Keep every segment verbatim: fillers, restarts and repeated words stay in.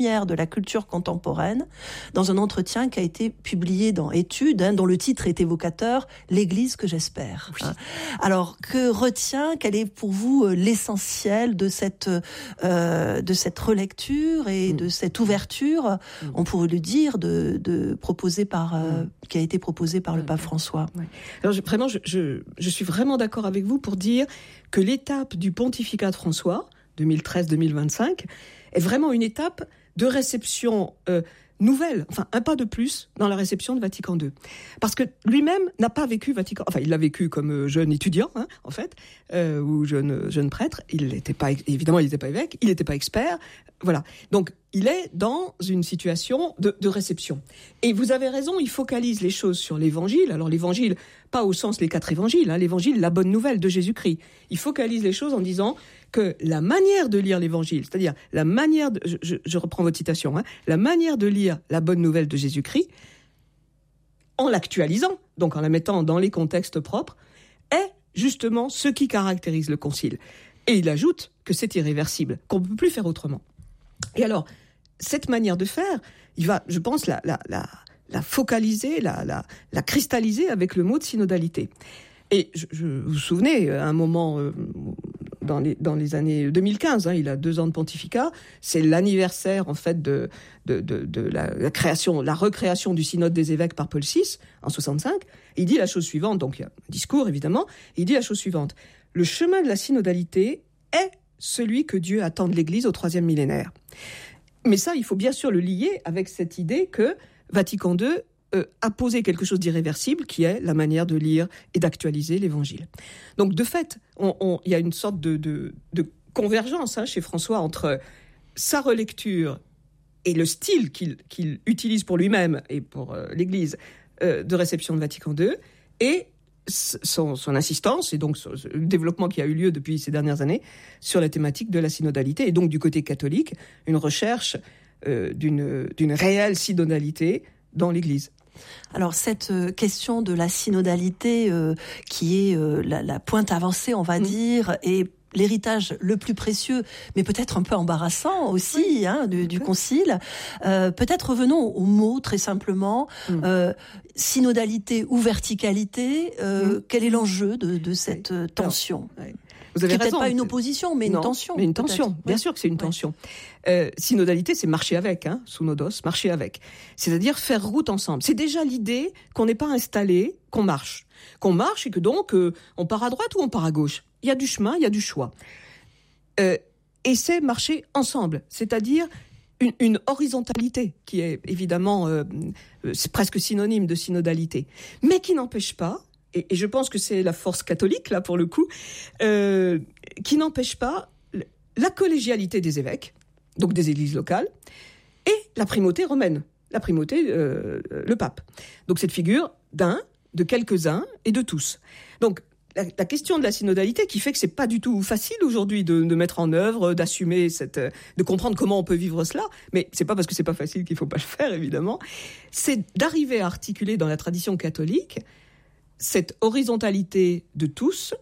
de la culture contemporaine, dans un entretien qui a été publié dans Études, hein, dont le titre est évocateur, « L'Église que j'espère oui. ». Alors, que retient, quel est pour vous l'essentiel de cette, euh, de cette relecture et mmh. de cette ouverture, mmh. on pourrait le dire, de, de proposée par, euh, mmh. qui a été proposée par le pape François. Oui. Alors, je, vraiment, je, je, je suis vraiment d'accord avec vous pour dire que l'étape du pontificat de François, deux mille treize deux mille vingt-cinq, est vraiment une étape de réception euh, nouvelle, enfin un pas de plus dans la réception de Vatican deux. Parce que lui-même n'a pas vécu Vatican, enfin il l'a vécu comme euh, jeune étudiant, hein, en fait, euh, ou jeune, jeune prêtre. Il n'était pas, évidemment, il n'était pas évêque, il n'était pas expert, voilà. Donc il est dans une situation de, de réception. Et vous avez raison, il focalise les choses sur l'évangile. Alors l'évangile, pas au sens les quatre évangiles, hein, l'évangile, la bonne nouvelle de Jésus-Christ. Il focalise les choses en disant que la manière de lire l'évangile, c'est-à-dire la manière, de, je, je, je reprends votre citation, hein, la manière de lire la bonne nouvelle de Jésus-Christ, en l'actualisant, donc en la mettant dans les contextes propres, est justement ce qui caractérise le concile. Et il ajoute que c'est irréversible, qu'on ne peut plus faire autrement. Et alors, cette manière de faire, il va, je pense, la, la, la, la focaliser, la, la, la cristalliser avec le mot de synodalité. Et je, je, vous vous souvenez, à un moment, euh, dans, les, dans les années deux mille quinze, hein, il a deux ans de pontificat, c'est l'anniversaire, en fait, de, de, de, de la, la création, la recréation du synode des évêques par Paul six, en soixante-cinq. Il dit la chose suivante, donc il y a un discours, évidemment, il dit la chose suivante. Le chemin de la synodalité est celui que Dieu attend de l'Église au troisième millénaire. Mais ça, il faut bien sûr le lier avec cette idée que Vatican deux euh, a posé quelque chose d'irréversible, qui est la manière de lire et d'actualiser l'Évangile. Donc, de fait, on, on, il y a une sorte de, de, de convergence hein, chez François entre sa relecture et le style qu'il, qu'il utilise pour lui-même et pour euh, l'Église euh, de réception de Vatican deux, et Son, son insistance et donc le développement qui a eu lieu depuis ces dernières années sur la thématique de la synodalité et donc du côté catholique, une recherche euh, d'une, d'une réelle synodalité dans l'Église. Alors cette question de la synodalité euh, qui est euh, la, la pointe avancée, on va mmh. dire, et l'héritage le plus précieux, mais peut-être un peu embarrassant aussi, oui, hein, du, du concile. Euh, peut-être revenons au mot très simplement. Mmh. Euh, synodalité ou verticalité, euh, mmh. quel est l'enjeu de, de cette oui. tension Alors, oui. Vous avez qui raison. Peut-être pas une opposition, mais non, une tension. Mais une tension, peut-être. Bien oui. sûr que c'est une tension. Oui. Euh, synodalité, c'est marcher avec, hein, synodos, marcher avec. C'est-à-dire faire route ensemble. C'est déjà l'idée qu'on n'est pas installé, qu'on marche. Qu'on marche et que donc, euh, on part à droite ou on part à gauche. Il y a du chemin, il y a du choix. Euh, et c'est marcher ensemble, c'est-à-dire une, une horizontalité qui est évidemment euh, c'est presque synonyme de synodalité, mais qui n'empêche pas, et, et je pense que c'est la force catholique, là, pour le coup, euh, qui n'empêche pas la collégialité des évêques, donc des églises locales, et la primauté romaine, la primauté, euh, le pape. Donc cette figure d'un, de quelques-uns et de tous. Donc, La, la question de la synodalité qui fait que c'est pas du tout facile aujourd'hui de, de mettre en œuvre, d'assumer cette, de comprendre comment on peut vivre cela, mais c'est pas parce que c'est pas facile qu'il faut pas le faire, évidemment. C'est d'arriver à articuler dans la tradition catholique cette horizontalité de tous,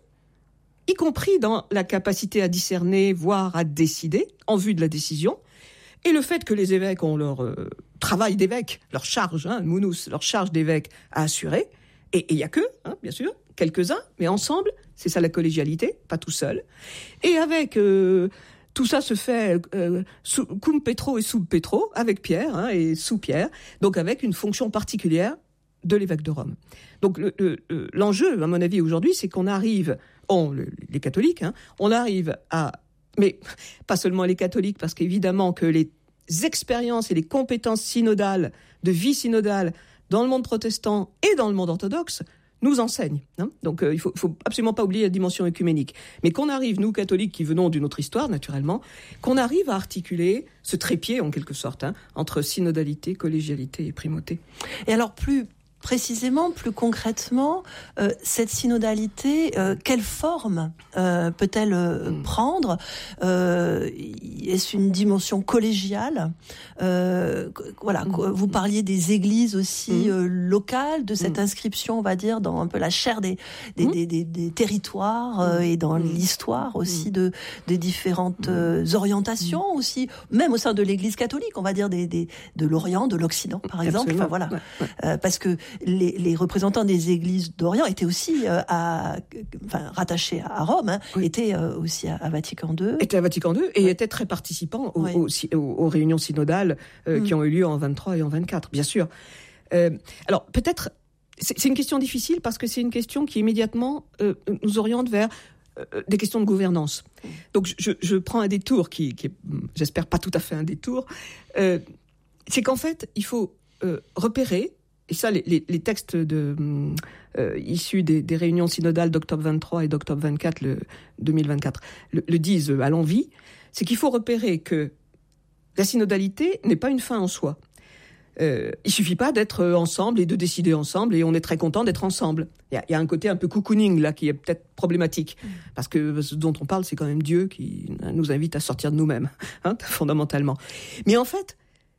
y compris dans la capacité à discerner, voire à décider, en vue de la décision, et le fait que les évêques ont leur euh, travail d'évêque, leur charge, hein, mounous, leur charge d'évêque à assurer, et il y a que, hein, bien sûr, quelques-uns, mais ensemble, c'est ça la collégialité, pas tout seul. Et avec euh, tout ça se fait euh, sous, cum Petro et sub Petro, avec Pierre hein, et sous Pierre, donc avec une fonction particulière de l'évêque de Rome. Donc le, le, l'enjeu, à mon avis, aujourd'hui, c'est qu'on arrive, on, le, les catholiques, hein, on arrive à, mais pas seulement les catholiques, parce qu'évidemment que les expériences et les compétences synodales, de vie synodale, dans le monde protestant et dans le monde orthodoxe, nous enseignent. Hein. Donc euh, il faut, faut absolument pas oublier la dimension œcuménique. Mais qu'on arrive, nous catholiques qui venons d'une autre histoire, naturellement, qu'on arrive à articuler ce trépied, en quelque sorte, hein, entre synodalité, collégialité et primauté. Et alors plus précisément, plus concrètement, euh, cette synodalité, euh, quelle forme euh, peut-elle euh, mmh. prendre euh, Est-ce une dimension collégiale euh, Voilà, mmh. vous parliez des églises aussi mmh. euh, locales, de cette mmh. inscription, on va dire, dans un peu la chair des, des, mmh. des, des, des territoires euh, et dans mmh. l'histoire aussi de, des différentes euh, orientations mmh. aussi, même au sein de l'Église catholique, on va dire, des, des, de l'Orient, de l'Occident, par exemple. Enfin, voilà, ouais, ouais. Euh, parce que Les, les représentants des églises d'Orient étaient aussi euh, à, enfin, rattachés à Rome, hein, oui. étaient euh, aussi à, à Vatican deux. Étaient à Vatican deux et oui. étaient très participants aux, oui. aux, aux, aux réunions synodales euh, mmh. qui ont eu lieu en vingt-trois et en vingt-quatre, bien sûr. Euh, alors peut-être, c'est, c'est une question difficile parce que c'est une question qui immédiatement euh, nous oriente vers euh, des questions de gouvernance. Mmh. Donc je, je prends un détour qui, qui est, j'espère, pas tout à fait un détour. Euh, c'est qu'en fait, il faut euh, repérer. Et ça, les, les, les textes de, euh, issus des, des réunions synodales d'octobre vingt-trois et d'octobre vingt-quatre, le, deux mille vingt-quatre, le, le disent à l'envi, c'est qu'il faut repérer que la synodalité n'est pas une fin en soi. Euh, il suffit pas d'être ensemble et de décider ensemble, et on est très content d'être ensemble. Il y a, il y a un côté un peu cocooning là qui est peut-être problématique, parce que ce dont on parle, c'est quand même Dieu qui nous invite à sortir de nous-mêmes, hein, fondamentalement. Mais en fait,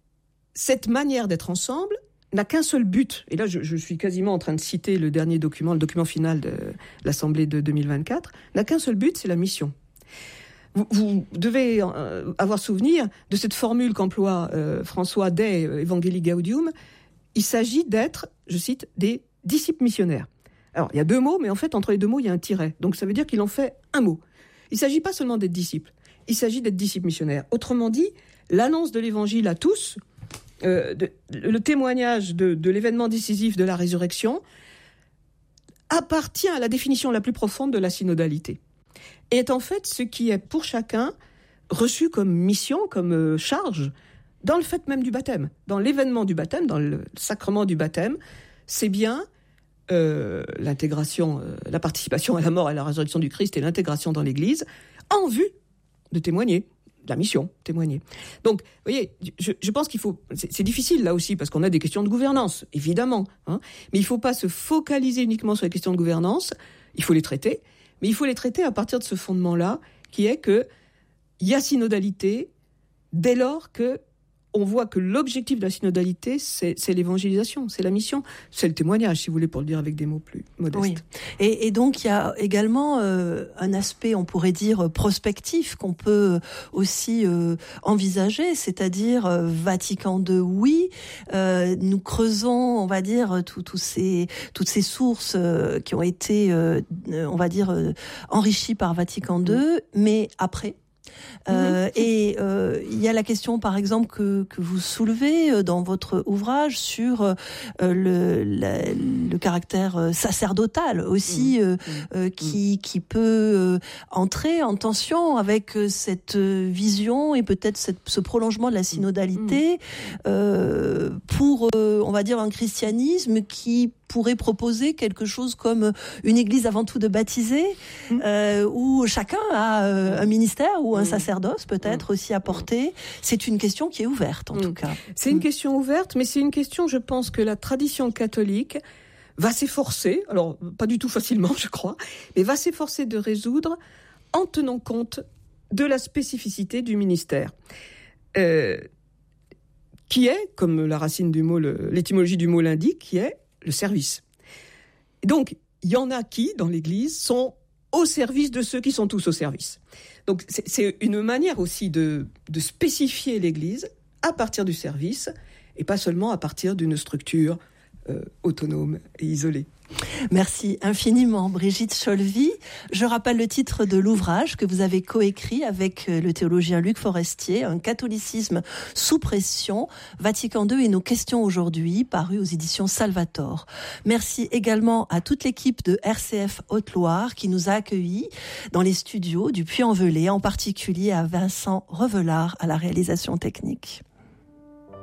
cette manière d'être ensemble n'a qu'un seul but, et là je, je suis quasiment en train de citer le dernier document, le document final de l'Assemblée de deux mille vingt-quatre, n'a qu'un seul but, c'est la mission. Vous, vous devez euh, avoir souvenir de cette formule qu'emploie euh, François Day, euh, Evangelii Gaudium. Il s'agit d'être, je cite, des disciples missionnaires. Alors il y a deux mots, mais en fait entre les deux mots il y a un tiret, donc ça veut dire qu'il en fait un mot. Il ne s'agit pas seulement d'être disciple, il s'agit d'être disciple missionnaire. Autrement dit, l'annonce de l'Évangile à tous, Euh, de, le témoignage de, de l'événement décisif de la résurrection appartient à la définition la plus profonde de la synodalité. Et est en fait ce qui est pour chacun reçu comme mission, comme euh, charge, dans le fait même du baptême. Dans l'événement du baptême, dans le sacrement du baptême, c'est bien euh, l'intégration, euh, la participation à la mort et à la résurrection du Christ et l'intégration dans l'Église en vue de témoigner. La mission, témoigner. Donc, vous voyez, je, je pense qu'il faut... C'est, c'est difficile, là aussi, parce qu'on a des questions de gouvernance, évidemment. Hein, mais il ne faut pas se focaliser uniquement sur les questions de gouvernance. Il faut les traiter. Mais il faut les traiter à partir de ce fondement-là, qui est qu'il y a synodalité dès lors que on voit que l'objectif de la synodalité, c'est, c'est l'évangélisation, c'est la mission, c'est le témoignage, si vous voulez, pour le dire avec des mots plus modestes. Oui. Et, et donc, il y a également euh, un aspect, on pourrait dire, prospectif qu'on peut aussi euh, envisager, c'est-à-dire euh, Vatican deux, oui, euh, nous creusons, on va dire, tout, tout ces, toutes ces sources euh, qui ont été, euh, on va dire, euh, enrichies par Vatican deux, mmh. mais après. Euh, mmh. Et euh, il y a la question, par exemple, que, que vous soulevez dans votre ouvrage sur euh, le, la, le caractère sacerdotal aussi, mmh. euh, euh, qui, qui peut euh, entrer en tension avec cette vision et peut-être cette, ce prolongement de la synodalité mmh. euh, pour, euh, on va dire, un christianisme qui pourrait proposer quelque chose comme une église avant tout de baptisés, mmh. euh, où chacun a euh, un ministère ou un mmh. sacerdoce peut-être mmh. aussi à porter. C'est une question qui est ouverte en mmh. tout cas. C'est mmh. une question ouverte, mais c'est une question, je pense, que la tradition catholique va s'efforcer, alors pas du tout facilement je crois, mais va s'efforcer de résoudre en tenant compte de la spécificité du ministère. Euh, qui est, comme la racine du mot, le, l'étymologie du mot l'indique, qui est le service. Et donc, il y en a qui, dans l'Église, sont au service de ceux qui sont tous au service. Donc, c'est, c'est une manière aussi de, de spécifier l'Église à partir du service, et pas seulement à partir d'une structure euh, autonome et isolée. Merci infiniment Brigitte Cholvy. Je rappelle le titre de l'ouvrage que vous avez coécrit avec le théologien Luc Forestier, Un catholicisme sous pression, Vatican deux et nos questions aujourd'hui, paru aux éditions Salvator. Merci également à toute l'équipe de R C F Haute-Loire qui nous a accueillis dans les studios du Puy-en-Velay, en particulier à Vincent Revelard à la réalisation technique.